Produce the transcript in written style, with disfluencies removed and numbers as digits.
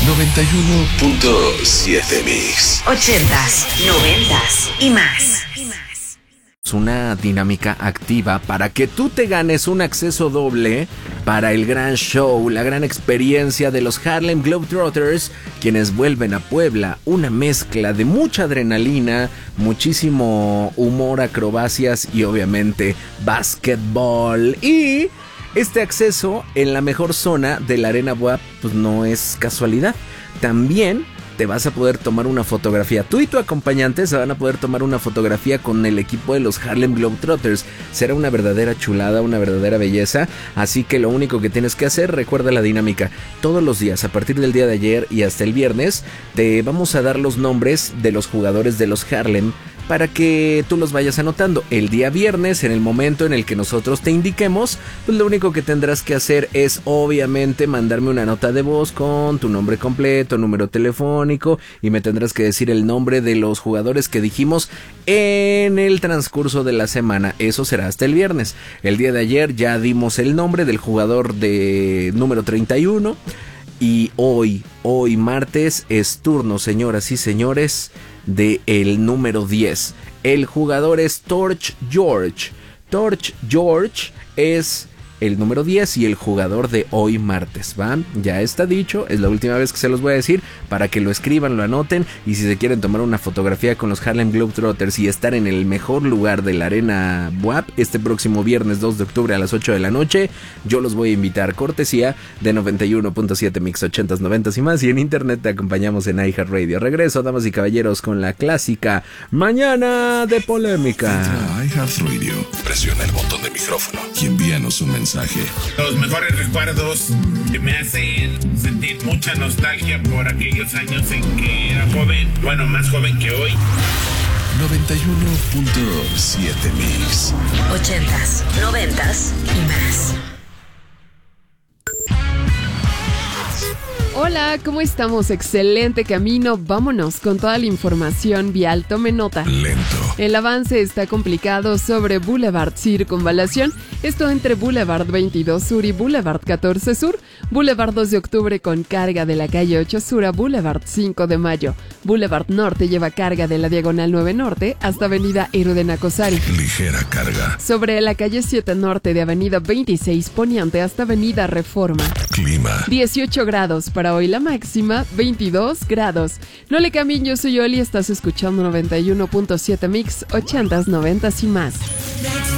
91.7 Mix. 80s, 90s y más. Una dinámica activa para que tú te ganes un acceso doble para el gran show, la gran experiencia de los Harlem Globetrotters, quienes vuelven a Puebla. Una mezcla de mucha adrenalina, muchísimo humor, acrobacias y obviamente básquetbol. Y este acceso en la mejor zona de la Arena BUAP pues no es casualidad. También te vas a poder tomar una fotografía. Tú y tu acompañante se van a poder tomar una fotografía con el equipo de los Harlem Globetrotters. Será una verdadera chulada, una verdadera belleza. Así que lo único que tienes que hacer, recuerda la dinámica. Todos los días, a partir del día de ayer y hasta el viernes, te vamos a dar los nombres de los jugadores de los Harlem para que tú los vayas anotando. El día viernes, en el momento en el que nosotros te indiquemos, pues lo único que tendrás que hacer es obviamente mandarme una nota de voz con tu nombre completo, número telefónico, y me tendrás que decir el nombre de los jugadores que dijimos en el transcurso de la semana. Eso será hasta el viernes. El día de ayer ya dimos el nombre del jugador de número 31 y hoy martes es turno, señoras y señores, de el número 10. El jugador es Torch George. Torch George es el número 10 y el jugador de hoy martes, ¿va? Ya está dicho, es la última vez que se los voy a decir para que lo escriban, lo anoten, y si se quieren tomar una fotografía con los Harlem Globetrotters y estar en el mejor lugar de la Arena BUAP este próximo viernes 2 de octubre a las 8 de la noche, yo los voy a invitar, cortesía de 91.7 Mix 80s, 90s y más, y en internet te acompañamos en iHeartRadio. Regreso, damas y caballeros, con la clásica Mañana de Polémica. Entra a iHeartRadio, presiona el botón de micrófono y envíanos un mensaje. Los mejores recuerdos que me hacen sentir mucha nostalgia por aquellos años en que era joven, bueno, más joven que hoy. 91.7 Mix. 80s, 90s y más. Hola, ¿cómo estamos? Excelente camino. Vámonos con toda la información vial. Tome nota. Lento. El avance está complicado sobre Boulevard Circunvalación. Esto entre Boulevard 22 Sur y Boulevard 14 Sur. Boulevard 2 de Octubre con carga de la calle 8 Sur a Boulevard 5 de Mayo. Boulevard Norte lleva carga de la Diagonal 9 Norte hasta Avenida Héroe de Nacosari. Ligera carga. Sobre la calle 7 Norte de Avenida 26 Poniente hasta Avenida Reforma. Clima. 18 grados para hoy, la máxima 22 grados. No le cambien, yo soy Oli, estás escuchando 91.7 Mix, 80s, 90s y más.